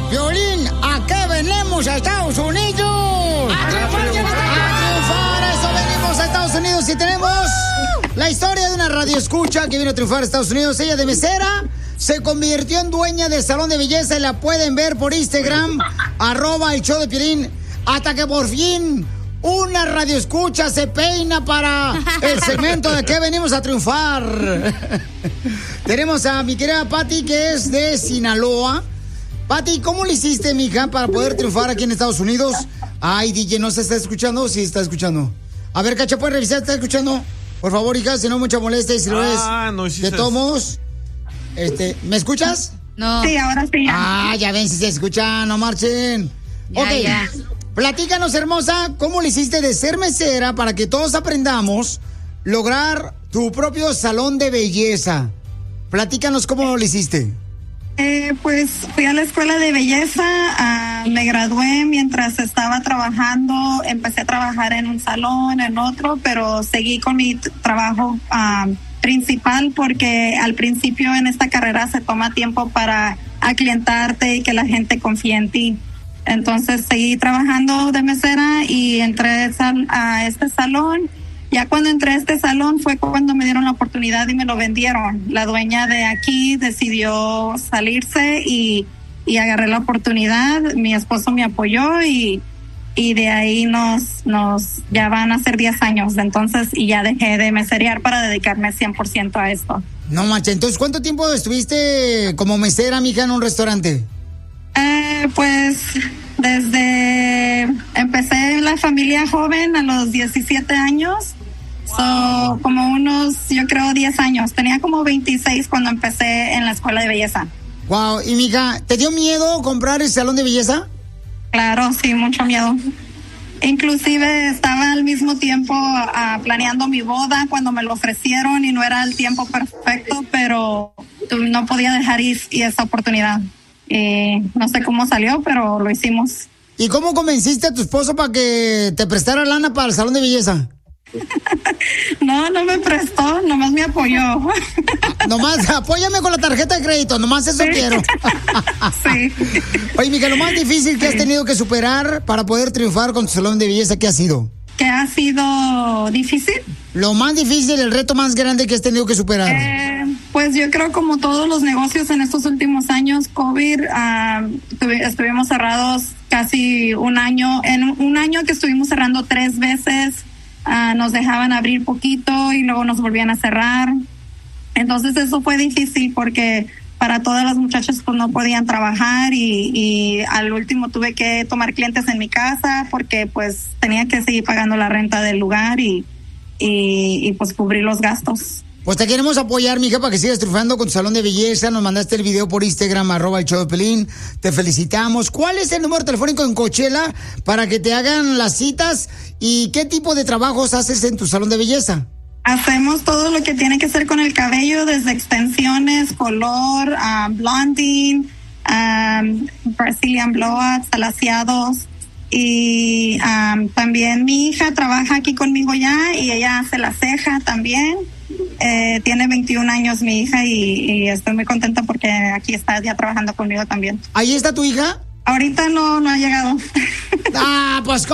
Piolín, ¿a qué venimos a Estados Unidos? ¡A triunfar! ¡A eso venimos a Estados Unidos! Y tenemos la historia de una radioescucha que vino a triunfar a Estados Unidos. Ella de mesera se convirtió en dueña de salón de belleza y la pueden ver por Instagram, @el show de Piolín, hasta que por fin una radioescucha se peina para el segmento de que venimos a triunfar. Tenemos a mi querida Pati, que es de Sinaloa. Pati, ¿cómo le hiciste, mija, para poder triunfar aquí en Estados Unidos? Ay, DJ, ¿no se está escuchando? Sí, está escuchando. A ver, Cacha, ¿puedes revisar? ¿Está escuchando? Por favor, hija, si no mucha molestia, y si lo es. No, sí. De todos modos, ¿me escuchas? No. Sí, ahora sí. Ya ven si se escucha, no marchen. Ya, ok, ya. Platícanos, hermosa, ¿cómo le hiciste de ser mesera para que todos aprendamos lograr tu propio salón de belleza? Platícanos cómo lo hiciste. Pues fui a la escuela de belleza, me gradué mientras estaba trabajando, empecé a trabajar en un salón, en otro, pero seguí con mi trabajo principal porque al principio en esta carrera se toma tiempo para aclientarte y que la gente confíe en ti. Entonces seguí trabajando de mesera y entré a este salón. Ya cuando entré a este salón fue cuando me dieron la oportunidad y me lo vendieron. La dueña de aquí decidió salirse y agarré la oportunidad. Mi esposo me apoyó y de ahí ya van a ser 10 años. Entonces, y ya dejé de meserear para dedicarme 100% a esto. No manches, entonces, ¿cuánto tiempo estuviste como mesera, mija, en un restaurante? Pues empecé en la familia joven a los 17 años. Como unos, yo creo, 10 años. Tenía como 26 cuando empecé en la escuela de belleza. Wow, y mija, ¿te dio miedo comprar el salón de belleza? Claro, sí, mucho miedo. Inclusive estaba al mismo tiempo planeando mi boda cuando me lo ofrecieron y no era el tiempo perfecto, pero no podía dejar ir esa oportunidad. No sé cómo salió, pero lo hicimos. ¿Y cómo convenciste a tu esposo para que te prestara lana para el salón de belleza? No me prestó, nomás me apoyó. Nomás, apóyame con la tarjeta de crédito, nomás eso sí. Quiero. Sí. Oye, mija, lo más difícil que has tenido que superar para poder triunfar con tu salón de belleza, ¿qué ha sido? ¿Qué ha sido difícil? Lo más difícil, el reto más grande que has tenido que superar. Pues yo creo como todos los negocios en estos últimos años, COVID, estuvimos cerrados casi un año. En un año que estuvimos cerrando 3 veces, nos dejaban abrir poquito y luego nos volvían a cerrar. Entonces eso fue difícil porque para todas las muchachas pues no podían trabajar y al último tuve que tomar clientes en mi casa porque pues tenía que seguir pagando la renta del lugar y pues cubrir los gastos. Pues te queremos apoyar, mija, para que sigas triunfando con tu salón de belleza. Nos mandaste el video por Instagram, @el show de Piolín. Te felicitamos. ¿Cuál es el número telefónico en Coachella para que te hagan las citas? ¿Y qué tipo de trabajos haces en tu salón de belleza? Hacemos todo lo que tiene que hacer con el cabello, desde extensiones, color, blonding, Brazilian blowouts, alaciados. Y también mi hija trabaja aquí conmigo ya y ella hace la ceja también. Tiene 21 años mi hija y estoy muy contenta porque aquí está ya trabajando conmigo también. ¿Ahí está tu hija? Ahorita no ha llegado. Pues